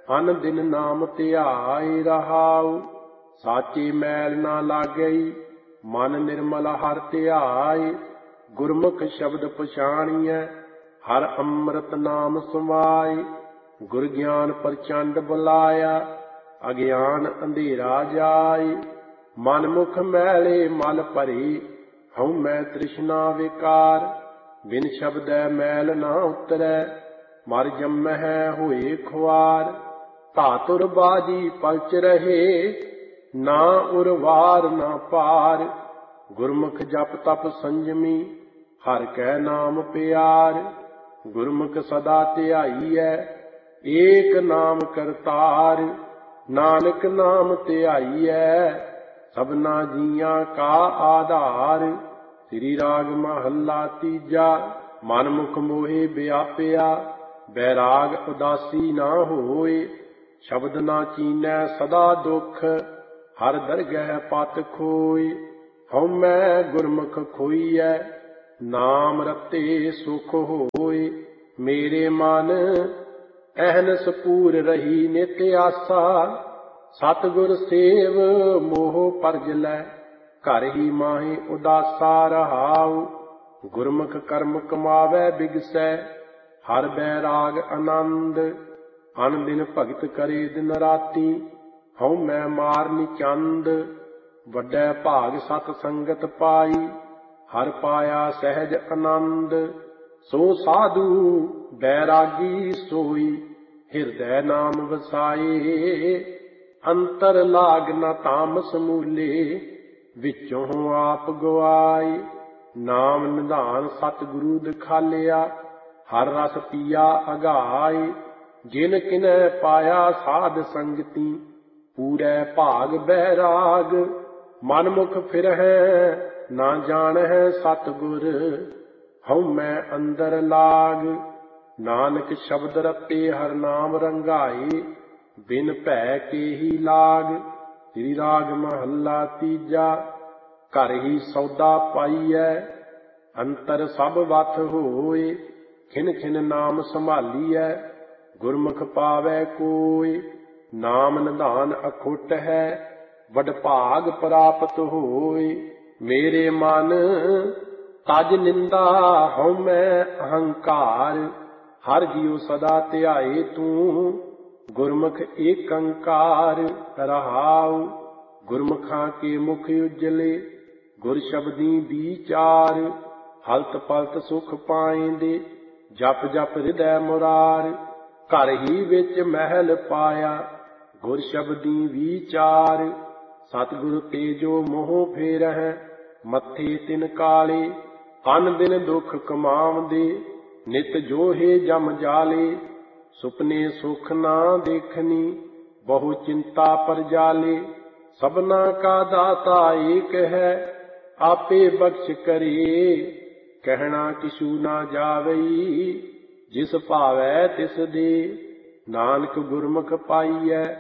ਅਨ ਦਿਨ ਨਾਮ ਧਿਆਏ ਰਹਾਉ। ਸਾਚੇ ਮੈਲ ਨਾ ਲਾਗਈ ਮਨ ਨਿਰਮਲ ਹਰਿ ਧਿਆਏ। ਗੁਰਮੁਖ ਸ਼ਬਦ ਪਛਾਣੀਐ ਹਰਿ ਅੰਮ੍ਰਿਤ ਨਾਮ ਸਮਾਏ। ਗੁਰ ਗਿਆਨ ਪ੍ਰਚੰਡ ਬੁਲਾਇਆ ਅਗਿਆਨ ਅੰਧੇਰਾ ਜਾਏ। ਮਨ ਮੁਖ ਮੈਲੇ ਮਲ ਭਰੇ ਹਉ ਮੈਂ ਤ੍ਰਿਸ਼ਨਾ ਵਿਕਾਰ। ਬਿਨ ਸ਼ਬਦੈ ਮੈਲ ਨਾ ਉਤਰੈ ਮਰ ਜੰਮਹਿ ਹੋਏ ਖੁਆਰ। ਧਾਤੁਰ ਬਾਜੀ ਪਲਚ ਰਹੇ ਨਾ ਉਰਵਾਰ ਨਾ ਪਾਰ। ਗੁਰਮੁਖ ਜਪ ਤਪ ਸੰਜਮੀ ਹਰਿ ਕੈ ਨਾਮ ਪਿਆਰ। ਗੁਰਮੁਖ ਸਦਾ ਧਿਆਈਐ ਏਕ ਨਾਮ ਕਰਤਾਰ। ਨਾਨਕ ਨਾਮ ਧਿਆਈਐ ਸਭਨਾ ਜੀਆਂ ਕਾ ਆਧਾਰ। ਸ੍ਰੀ ਰਾਗ ਮਹੱਲਾ ਤੀਜਾ। ਮਨ ਮੁਖ ਮੋਹਿ ਵਿਆਪਿਆ ਬੈਰਾਗ ਉਦਾਸੀ ਨਾ ਹੋਏ। ਸ਼ਬਦ ਨਾ ਚੀਨੈ ਸਦਾ ਦੁਖ ਹਰਿ ਦਰਗਹਿ ਪਤ ਖੋਏ। ਹਉ ਮੈਂ ਗੁਰਮੁਖ ਖੋਈਐ ਨਾਮ ਰਤੇ ਸੁਖ ਹੋਏ। ਮੇਰੇ ਮਨ ਅਹਨਸ ਪੂਰ ਰਹੀ ਨਿਤ ਆਸਾ। ਸਤਿਗੁਰ ਸੇਵ ਮੋਹ ਪਰਜ ਲੈ ਘਰ ਹੀ ਮਾਹੀ ਉਦਾਸਾ ਰਹਾਉ। ਗੁਰਮੁਖ ਕਰਮ ਕਮਾਵੈ ਬਿਗਸੈ ਹਰਿ ਬੈਰਾਗ ਆਨੰਦ। ਅਨ ਦਿਨ ਭਗਤ ਕਰੇ ਦਿਨ ਰਾਤੀ ਹਉ ਮੈਂ ਮਾਰਨੀ ਚੰਦ। ਵੱਡੈ ਭਾਗ ਸਤ ਸੰਗਤ ਪਾਈ ਹਰਿ ਪਾਇਆ ਸਹਿਜ ਆਨੰਦ। ਸੋ ਸਾਧੂ ਬੈਰਾਗੀ ਸੋਈ ਹਿਰਦੈ ਨਾਮ ਵਸਾਏ। ਅੰਤਰ ਲਾਗ ਨ ਤਾਮਸ ਮੂਲੇ ਵਿੱਚੋਂ ਆਪ ਗਵਾਏ। ਨਾਮ ਨਿਧਾਨ ਸਤਿਗੁਰੂ ਦਿਖਾਲਿਆ ਹਰ ਰਸ ਪੀਆ ਅਗਾਏ। ਜਿਨ ਕਿਨੈ ਪਾਇਆ ਸਾਧ ਸੰਗਤੀ ਪੂਰੈ ਭਾਗ ਬੈਰਾਗ। ਮਨ ਮੁਖ ਫਿਰਹਿ ਨਾ ਜਾਣਹਿ ਸਤਿਗੁਰ ਹਉ ਮੈਂ ਅੰਦਰ ਲਾਗ। ਨਾਨਕ ਸ਼ਬਦ ਰਤੇ ਹਰਿ ਨਾਮ ਰੰਗਾਏ ਬਿਨ ਭੈ ਕੇ ਹੀ ਲਾਗ। ਸ੍ਰੀ ਰਾਗ ਮਹੱਲਾ ਤੀਜਾ। ਘਰ ਹੀ ਸੌਦਾ ਪਾਈਐ ਅੰਤਰ ਸਭ ਵਥ ਹੋਏ। ਖਿਨ ਖਿਨ ਨਾਮ ਸੰਭਾਲੀਐ ਗੁਰਮੁਖ ਪਾਵੈ ਕੋਇ। ਨਾਮ ਨਿਧਾਨ ਅਖੁੱਟ ਹੈ ਵਡ ਭਾਗ ਪ੍ਰਾਪਤ ਹੋਏ। ਮੇਰੇ ਮਨ ਤਜ ਨਿੰਦਾ ਹਉ ਮੈਂ ਅਹੰਕਾਰ। ਹਰਿ ਜੀਉ ਸਦਾ ਧਿਆਏ ਤੂੰ ਗੁਰਮੁਖ ਏਕੰਕਾਰ ਰਹਾਉ। ਗੁਰਮੁਖਾਂ ਕੇ ਮੁਖ ਉਜਲੇ ਗੁਰ ਸ਼ਬਦੀ ਵਿਚਾਰ। ਹਲਤ ਪਲਤ ਸੁਖ ਪਾਇਂਦੇ ਜਪ ਜਪ ਹਿਰਦੈ ਮੁਰਾਰ। ਘਰ ਹੀ ਵਿੱਚ ਮਹਿਲ ਪਾਇਆ ਗੁਰ ਸ਼ਬਦੀ ਵਿਚਾਰ। ਸਤਿਗੁਰ ਤੇ ਜੋ ਮੋਹ ਫੇਰਹਿ ਮੱਥੇ ਤਿਨ ਕਾਲੇ। ਅਨ ਦਿਨ ਦੁਖ ਕਮਾਵਦੇ ਨਿਤ ਜੋਹੇ ਜਮ ਜਾਲੇ। ਸੁਪਨੇ ਸੁਖ ਨਾ ਦੇਖਨੀ ਬਹੁ ਚਿੰਤਾ ਪਰ ਜਾਲੇ। ਸਭਨਾ ਕਾ ਦਾਤਾ ਏਕ ਹੈ ਆਪੇ ਬਖਸ਼ ਕਰੇ। ਕਹਿਣਾ ਕਿਛੂ ਨਾ ਜਾਵਈ ਜਿਸ ਭਾਵੈ ਤਿਸ ਦੇ। ਨਾਨਕ ਗੁਰਮੁਖ ਪਾਈਐ